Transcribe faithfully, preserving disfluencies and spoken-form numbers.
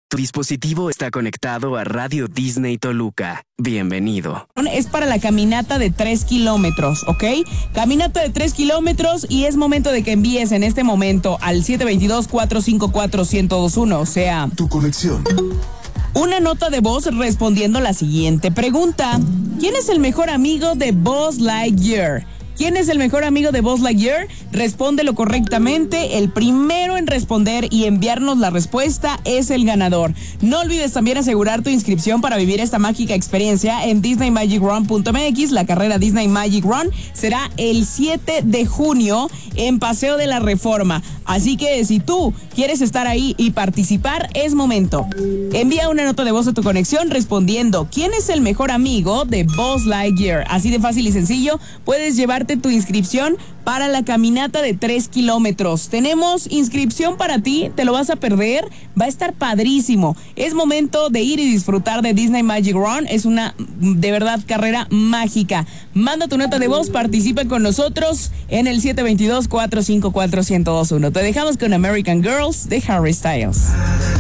Tu dispositivo está conectado a Radio Disney Toluca. Bienvenido. Es para la caminata de tres kilómetros, ¿ok? Caminata de tres kilómetros y es momento de que envíes en este momento al siete dos dos, cuatro cinco cuatro, uno cero dos uno, o sea... Tu conexión. Una nota de voz respondiendo la siguiente pregunta. ¿Quién es el mejor amigo de Buzz Lightyear? ¿Quién es el mejor amigo de Buzz Lightyear? Respóndelo correctamente. El primero en responder y enviarnos la respuesta es el ganador. No olvides también asegurar tu inscripción para vivir esta mágica experiencia en disney magic run punto m x. La carrera Disney Magic Run será el siete de junio en Paseo de la Reforma. Así que si tú quieres estar ahí y participar, es momento. Envía una nota de voz a tu conexión respondiendo ¿quién es el mejor amigo de Buzz Lightyear? Así de fácil y sencillo puedes llevarte tu inscripción para la caminata de tres kilómetros. Tenemos inscripción para ti, te lo vas a perder, va a estar padrísimo. Es momento de ir y disfrutar de Disney Magic Run, es una de verdad carrera mágica. Manda tu nota de voz, participa con nosotros en el siete dos dos, cuatro cinco cuatro, uno cero dos uno. Te dejamos con American Girls de Harry Styles.